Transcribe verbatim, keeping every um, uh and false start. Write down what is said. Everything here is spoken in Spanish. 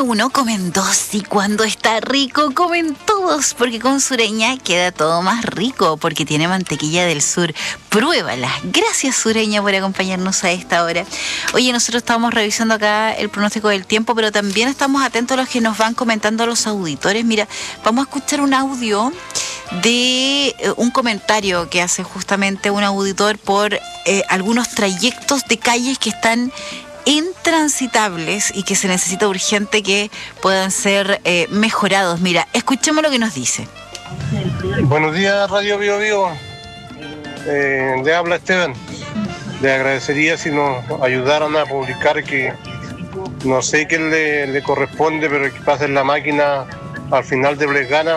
uno, comen dos, y cuando está rico comen todos, porque con Sureña queda todo más rico, porque tiene mantequilla del sur. Pruébala. Gracias, Sureña, por acompañarnos a esta hora. Oye, nosotros estamos revisando acá el pronóstico del tiempo, pero también estamos atentos a los que nos van comentando los auditores. Mira, vamos a escuchar un audio de eh, un comentario que hace justamente un auditor por eh, algunos trayectos de calles que están intransitables y que se necesita urgente que puedan ser eh, mejorados. Mira, escuchemos lo que nos dice. Buenos días, Radio Bio Bio. Eh, le habla Esteban. Le agradecería si nos ayudaran a publicar que no sé qué le, le corresponde, pero que pasen la máquina al final de Blegana